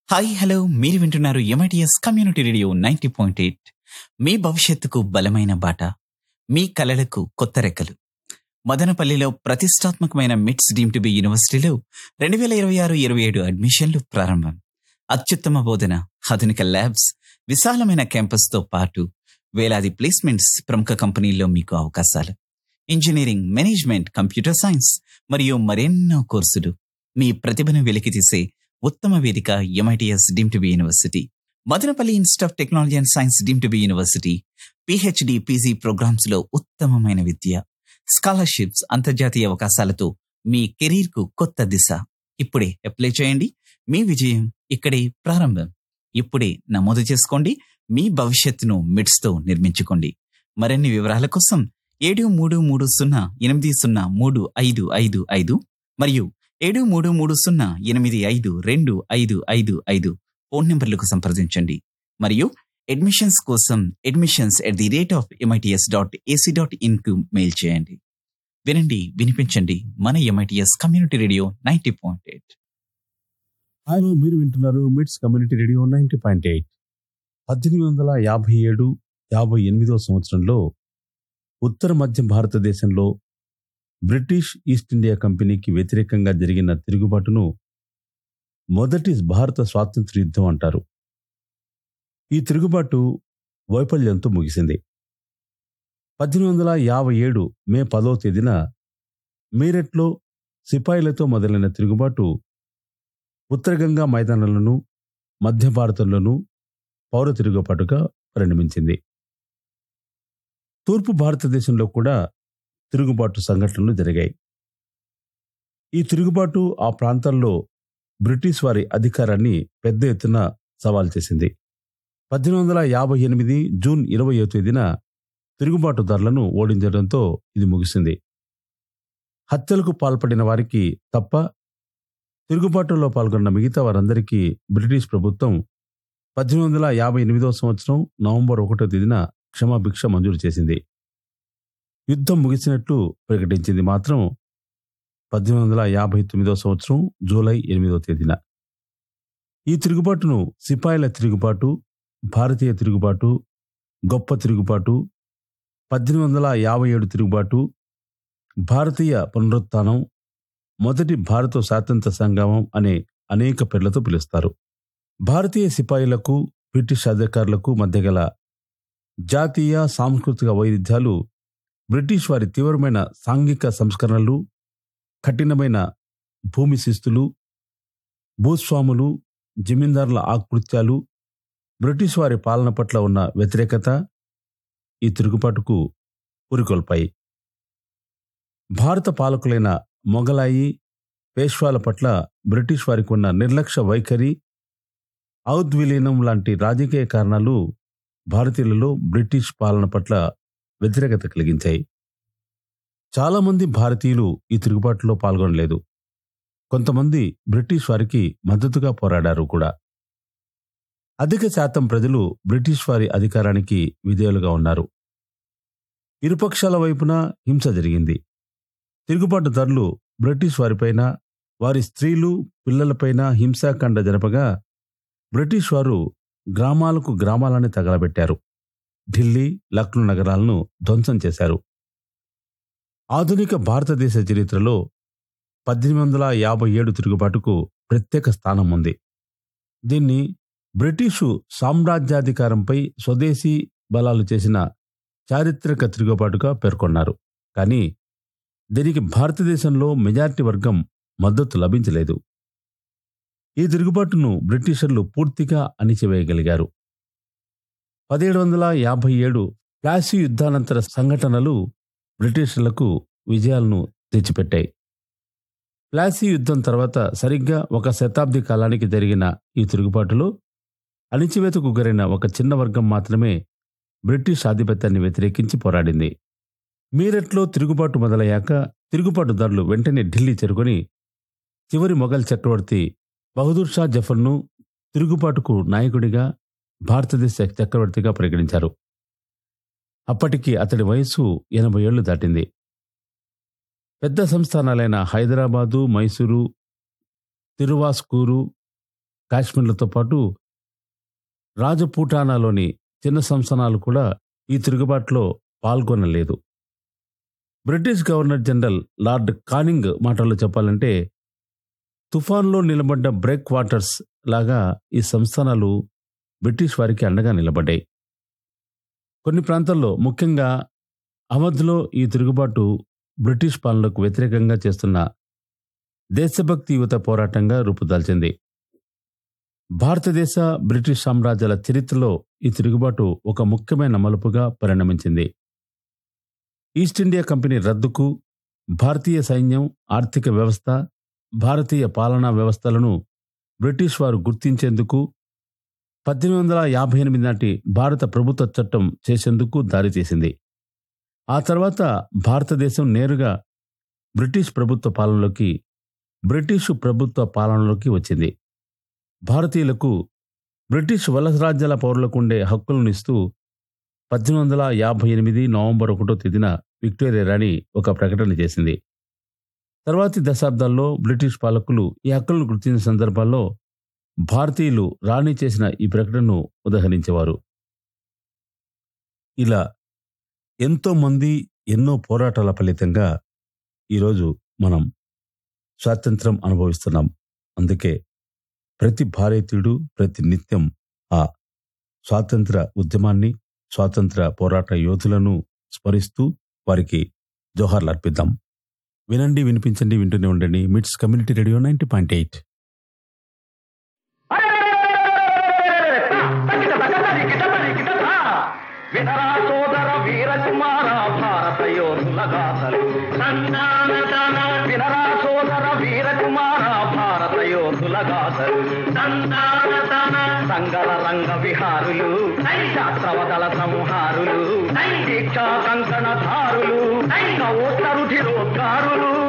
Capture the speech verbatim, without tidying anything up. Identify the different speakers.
Speaker 1: Hi hello మీరు వింటున్నారు MITS community radio ninety point eight. మీ భవిష్యత్తుకు బలమైన బాట, మీ కలలకు కొత్త రెక్కలు. మదనపల్లిలో ప్రతిష్టాత్మకమైన మిట్స్ డీమ్ టు బి యూనివర్సిటీలో రెండు వేల ఇరవై ఆరు ఇరవై ఏడు అడ్మిషన్లు ప్రారంభం. అత్యుత్తమ బోధన, ఆధునిక ల్యాబ్స్, విశాలమైన క్యాంపస్తో పాటు వేలాది ప్లేస్మెంట్స్, ప్రముఖ కంపెనీల్లో మీకు అవకాశాలు. ఇంజనీరింగ్, మేనేజ్మెంట్, కంప్యూటర్ సైన్స్ మరియు మరెన్నో కోర్సులు. మీ ప్రతిభను వెలికితీసే ఉత్తమ వేదిక MITS deem to be university. Madanapalle institute of technology and science deem to be university. PhD, PG programmes లో ఉత్తమమైన విద్య, స్కాలర్షిప్స్, అంతర్జాతీయ అవకాశాలతో మీ కెరీర్ కు కొత్త దిశ. ఇప్పుడే అప్లై చేయండి. మీ విజయం ఇక్కడే ప్రారంభం. ఇప్పుడే నమోదు చేసుకోండి. మీ భవిష్యత్తును మిడ్స్ తో నిర్మించుకోండి. మరిన్ని వివరాల కోసం ఏడు మూడు మూడు సున్నా ఎనిమిది సున్నా మూడు ఐదు ఐదు ఐదు మరియు ఏడు మూడు మూడు సున్నా ఎనిమిది ఐదు రెండు ఐదు ఐదు ఐదు ఫోన్ నెంబర్లకు సంప్రదించండి. మరియు అడ్మిషన్స్ కోసం admissions at the rate of MITS dot AC dot in కు మెయిల్ చేయండి. వినండి, వినిపించండి. మన MITS community radio ninety point eight.
Speaker 2: Hello, మీరు వింటున్నారు మిట్స్ community radio ninety point eight. పద్దెనిమిది వందల యాభై ఏడు యాభై ఎనిమిదవ సంవత్సరంలో ఉత్తర మధ్య భారతదేశంలో బ్రిటిష్ ఈస్ట్ ఇండియా కంపెనీకి వ్యతిరేకంగా జరిగిన తిరుగుబాటును మొదటి భారత స్వాతంత్ర్య యుద్ధం అంటారు. ఈ తిరుగుబాటు వైఫల్యంతో ముగిసింది. పద్దెనిమిది వందల యాభై ఏడు మే పదవ తేదీన మీరట్లో సిపాయిలతో మొదలైన తిరుగుబాటు ఉత్తర గంగా మైదానాలను, మధ్య భారతంలోనూ పౌర తిరుగుబాటుగా పరిణమించింది. తూర్పు భారతదేశంలో కూడా తిరుగుబాటు సంఘటనలు జరిగాయి. ఈ తిరుగుబాటు ఆ ప్రాంతాల్లో బ్రిటిష్ వారి అధికారాన్ని పెద్ద ఎత్తున సవాల్ చేసింది. పద్దెనిమిది వందల యాభై ఎనిమిది జూన్ ఇరవయో తేదీన తిరుగుబాటుదారులను ఓడించడంతో ఇది ముగిసింది. హత్యలకు పాల్పడిన వారికి తప్ప తిరుగుబాటులో పాల్గొన్న మిగతా వారందరికీ బ్రిటిష్ ప్రభుత్వం పద్దెనిమిది వందల యాభై ఎనిమిదవ సంవత్సరం నవంబర్ ఒకటో తేదీన క్షమాభిక్ష మంజూరు చేసింది. యుద్ధం ముగిసినట్లు ప్రకటించింది మాత్రం పద్దెనిమిది వందల యాభై తొమ్మిదవ సంవత్సరం జూలై ఎనిమిదవ తేదీన. ఈ తిరుగుబాటును సిపాయిల తిరుగుబాటు, భారతీయ తిరుగుబాటు, గొప్ప తిరుగుబాటు, పద్దెనిమిది వందల యాభై ఏడు తిరుగుబాటు, భారతీయ పునరుత్థానం, మొదటి భారత స్వాతంత్ర సంగ్రామం అనే అనేక పేర్లతో పిలుస్తారు. భారతీయ సిపాయిలకు బ్రిటిష్ అధికారులకు మధ్య గల జాతీయ సాంస్కృతిక వైరుధ్యాలు, బ్రిటిష్ వారి తీవ్రమైన సాంఘిక సంస్కరణలు, కఠినమైన భూమి శిస్తులు, భూస్వాములు, జమీందారుల ఆకృత్యాలు, బ్రిటిష్ వారి పాలన పట్ల ఉన్న వ్యతిరేకత ఈ తిరుగుబాటుకు పురికొల్పాయి. భారత పాలకులైన మొఘలాయి, పేష్వాల పట్ల బ్రిటిష్ వారికి ఉన్న నిర్లక్ష్య వైఖరి, ఔద్విలీనం లాంటి రాజకీయ కారణాలు భారతీయులలో బ్రిటిష్ పాలన పట్ల వ్యతిరేకత కలిగించాయి. చాలామంది భారతీయులు ఈ తిరుగుబాటులో పాల్గొనలేదు. కొంతమంది బ్రిటిష్ వారికి మద్దతుగా పోరాడారు కూడా. అధిక శాతం ప్రజలు బ్రిటిష్ వారి అధికారానికి విధేయులుగా ఉన్నారు. ఇరుపక్షాల వైపున హింస జరిగింది. తిరుగుబాటుదారులు బ్రిటిష్ వారిపైన, వారి స్త్రీలు, పిల్లలపైన హింసాకాండ జరపగా బ్రిటిష్ వారు గ్రామాలకు గ్రామాలని తగలబెట్టారు. ఢిల్లీ, లక్నో నగరాలను ధ్వంసం చేశారు. ఆధునిక భారతదేశ చరిత్రలో పద్దెనిమిది వందల యాభై ఏడు తిరుగుబాటుకు ప్రత్యేక స్థానం ఉంది. దీన్ని బ్రిటిషు సామ్రాజ్యాధికారంపై స్వదేశీ బలాలు చేసిన చారిత్రక తిరుగుబాటుగా పేర్కొన్నారు. కానీ దీనికి భారతదేశంలో మెజారిటీ వర్గం మద్దతు లభించలేదు. ఈ తిరుగుబాటును బ్రిటిషర్లు పూర్తిగా అణిచివేయగలిగారు. పదిహేడు వందల యాభై ఏడు ప్లాసీ యుద్ధానంతర సంఘటనలు బ్రిటిషర్లకు విజయాలను తెచ్చిపెట్టాయి. ప్లాసీ యుద్ధం తర్వాత సరిగ్గా ఒక శతాబ్ది కాలానికి జరిగిన ఈ తిరుగుబాటులో అణిచివేతకు గురైన ఒక చిన్న వర్గం మాత్రమే బ్రిటిష్ ఆధిపత్యాన్ని వ్యతిరేకించి పోరాడింది. మీరట్లో తిరుగుబాటు మొదలయ్యాక తిరుగుబాటుదారులు వెంటనే ఢిల్లీ చేరుకొని చివరి మొఘల్ చక్రవర్తి బహదూర్ షా జఫర్ను తిరుగుబాటుకు నాయకుడిగా, భారతదేశ చక్రవర్తిగా పరిగణించారు. అప్పటికి అతడి వయస్సు ఎనభై ఏళ్లు దాటింది. పెద్ద సంస్థానాలైన హైదరాబాదు, మైసూరు, తిరువాస్కూరు, కాశ్మీర్లతో పాటు రాజపూటానాలోని చిన్న సంస్థానాలు కూడా ఈ తిరుగుబాటులో పాల్గొనలేదు. British governor general lord Canning మాటల్లో చెప్పాలంటే తుఫాన్లో నిలబడ్డ బ్రేక్ వాటర్స్ లాగా ఈ సంస్థానాలు బ్రిటిష్ వారికి అండగా నిలబడ్డాయి. కొన్ని ప్రాంతాల్లో ముఖ్యంగా అవధ్లో ఈ తిరుగుబాటు బ్రిటిష్ పాలనకు వ్యతిరేకంగా చేస్తున్న దేశభక్తి యువత పోరాటంగా రూపుదాల్చింది. భారతదేశ బ్రిటిష్ సామ్రాజ్యాల చరిత్రలో ఈ తిరుగుబాటు ఒక ముఖ్యమైన మలుపుగా పరిణమించింది. ఈస్ట్ ఇండియా కంపెనీ రద్దుకు, భారతీయ సైన్యం, ఆర్థిక వ్యవస్థ, భారతీయ పాలనా వ్యవస్థలను బ్రిటిష్ వారు గుర్తించేందుకు పద్దెనిమిది వందల యాభై ఎనిమిది నాటి భారత ప్రభుత్వ చట్టం చేసేందుకు దారితీసింది. ఆ తర్వాత భారతదేశం నేరుగా బ్రిటిష్ ప్రభుత్వ పాలనలోకి బ్రిటిషు ప్రభుత్వ పాలనలోకి వచ్చింది. భారతీయులకు బ్రిటిష్ వలసరాజ్యాల పౌరులకు ఉండే హక్కులను ఇస్తూ పద్దెనిమిది వందల యాభై ఎనిమిది నవంబర్ ఒకటో తేదీన విక్టోరియా రాణి ఒక ప్రకటన చేసింది. తర్వాతి దశాబ్దాల్లో బ్రిటిష్ పాలకులు ఈ హక్కులను గుర్తించిన సందర్భాల్లో భారతీయులు రాణి చేసిన ఈ ప్రకటనను ఉదహరించేవారు. ఇలా ఎంతో మంది ఎన్నో పోరాటాల ఫలితంగా ఈరోజు మనం స్వాతంత్రం అనుభవిస్తున్నాం. అందుకే ప్రతి భారతీయుడు ప్రతి నిత్యం ఆ స్వాతంత్ర ఉద్యమాన్ని, స్వాతంత్ర పోరాట యోధులను స్మరిస్తూ వారికి జోహార్లు అర్పిద్దాం. వినండి, వినిపించండి, వింటూనే ఉండండి. మిట్స్ community radio ninety point eight.
Speaker 3: వినరా సోదర వీర కుమార భారత యోధుల గాథలు, వినరా సోదర వీర కుమార భారత యోధుల గాథలు, సంగల రంగ విహారులు, శాస్త్రవదల సంహారులు, దీక్షా కంకణ ధారులు, రుధిరోద్గారులు,